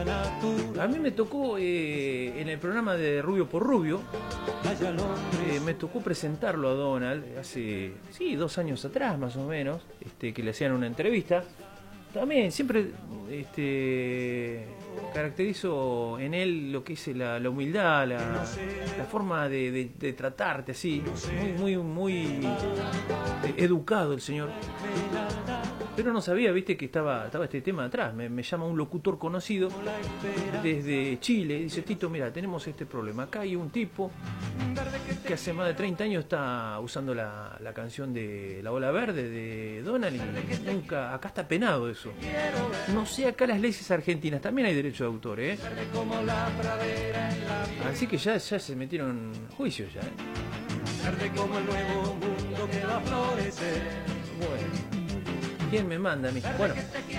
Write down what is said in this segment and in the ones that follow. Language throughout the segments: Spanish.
A mí me tocó en el programa de Rubio por Rubio, me tocó presentarlo a Donald hace, sí, 2 años atrás más o menos, que le hacían una entrevista. También siempre caracterizo en él lo que es la humildad, la forma de tratarte así, muy educado el señor. Pero no sabía, viste, que estaba este tema atrás. Me llama un locutor conocido desde Chile. Dice: Tito, mira, tenemos este problema. Acá hay un tipo que hace más de 30 años está usando la canción de La Ola Verde de Donald y nunca, acá está penado eso. No sé, acá las leyes argentinas también hay derecho de autor, ¿eh? Así que ya se metieron en juicio ya, ¿eh? Verde como el nuevo mundo que va a florecer. Bueno. ¿Quién me manda a mí? Bueno,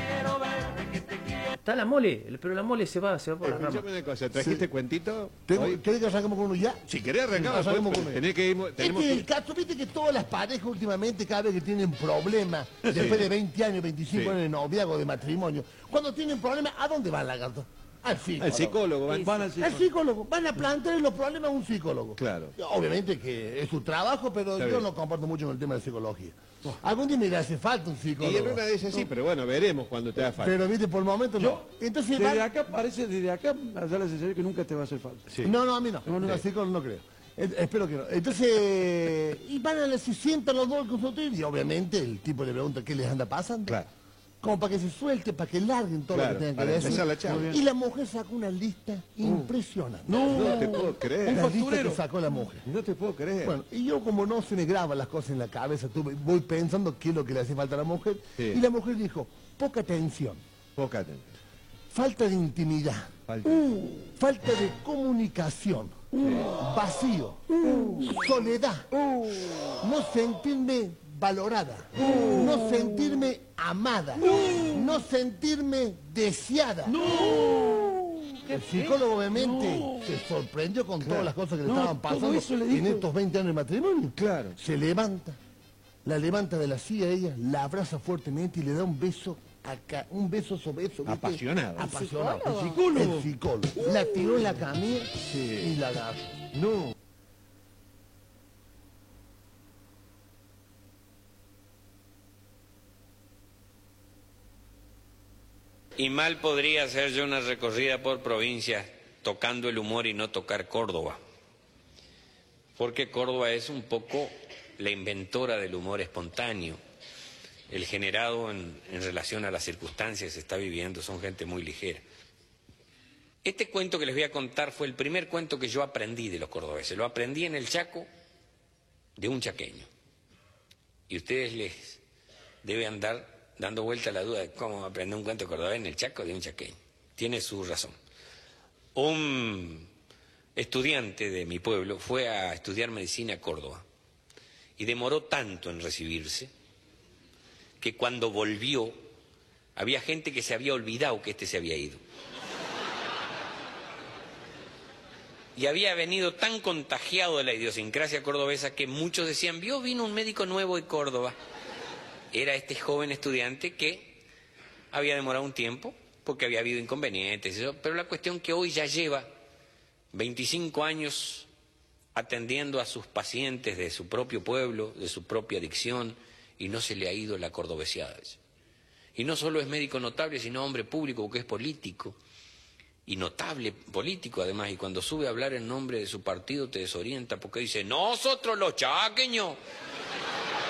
está la mole, pero la mole se va por las ramas. Escuchame una cosa, ¿trajiste cuentito? ¿Querés que arranquemos con uno ya? Si querés arrancamos, Arranquemos pues, con uno. tenés que ir, tenemos Este es que... el caso, viste que todas las parejas últimamente, cada vez que tienen problemas, después de 20 años, 25 años de noviazgo, de matrimonio, cuando tienen problemas, ¿a dónde van, lagarto? Al psicólogo. Al psicólogo, van al Al psicólogo. Van a plantear los problemas a un psicólogo. Claro. Obviamente que es su trabajo, pero Está yo bien. no comparto mucho en el tema de psicología. Algún día me le hace falta un psicólogo. Y en una de esas sí, pero bueno, veremos cuando te haga falta. Pero viste, por el momento no. Entonces Desde van... acá parece, desde acá me da la sensación que nunca te va a hacer falta. Sí. No, a mí no. No, psicólogo no creo. Espero que no. Entonces, y van a se sientan los dos al consultorio y obviamente el tipo le pregunta qué les anda pasando. Claro. Como para que se suelte, para que larguen todo Claro, lo que tengan que para decir. empezar la charla. Y la mujer sacó una lista impresionante. No te puedo creer. La lista que sacó la mujer. No te puedo creer. Bueno, y yo como no se me graban las cosas en la cabeza, voy pensando qué es lo que le hace falta a la mujer. Sí. Y la mujer dijo, poca atención, Poca atención. falta de intimidad, falta de comunicación, vacío, soledad, no sentirme valorada, no sentirme amada, no sentirme deseada. El psicólogo obviamente se sorprendió con todas las cosas que le estaban pasando eso le en dijo. estos 20 años de matrimonio. Claro. Se levanta, la levanta de la silla a ella, la abraza fuertemente y le da un beso acá, un beso sobre eso. ¿viste? Apasionado. Apasionado. ¿El psicólogo? El psicólogo. La tiró en la camilla y la agarró. No. Y mal podría hacer yo una recorrida por provincias tocando el humor y no tocar Córdoba. Porque Córdoba es un poco la inventora del humor espontáneo. El generado en relación a las circunstancias que se está viviendo, son gente muy ligera. Este cuento que les voy a contar fue el primer cuento que yo aprendí de los cordobeses. Lo aprendí en el Chaco de un chaqueño. Y ustedes les debe andar dando vuelta a la duda de cómo aprender un cuento cordobés en el Chaco de un chaqueño. Tiene su razón. Un estudiante de mi pueblo fue a estudiar medicina a Córdoba y demoró tanto en recibirse que cuando volvió había gente que se había olvidado que este se había ido. Y había venido tan contagiado de la idiosincrasia cordobesa que muchos decían, vino un médico nuevo de Córdoba. Era este joven estudiante que había demorado un tiempo porque había habido inconvenientes, pero la cuestión que hoy ya lleva 25 años atendiendo a sus pacientes de su propio pueblo, de su propia adicción, y no se le ha ido la cordobesiada. Y no solo es médico notable, sino hombre público, porque es político, y notable político además, y cuando sube a hablar en nombre de su partido te desorienta, porque dice, nosotros los chaqueños